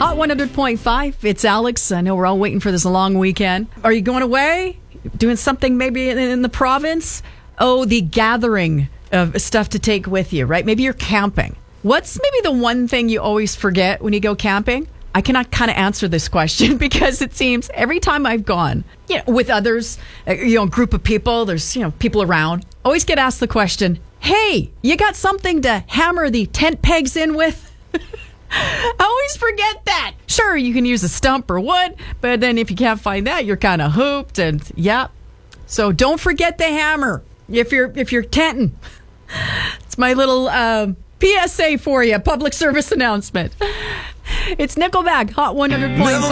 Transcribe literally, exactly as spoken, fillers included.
Hot one hundred point five. It's Alex. I know we're all waiting for this long weekend. Are you going away? Doing something maybe in, in the province? Oh, the gathering of stuff to take with you, right? Maybe you're camping. What's maybe the one thing you always forget when you go camping? I cannot kind of answer this question because it seems every time I've gone, you know, with others, you know, a group of people, there's, you know, people around, always get asked the question, hey, you got something to hammer the tent pegs in with? I always forget that. Sure, you can use a stump or wood, but then if you can't find that, you're kind of hooped and yeah. So don't forget the hammer if you're if you're tenting. It's my little uh, P S A for you, public service announcement. It's Nickelback, Hot one hundred point five.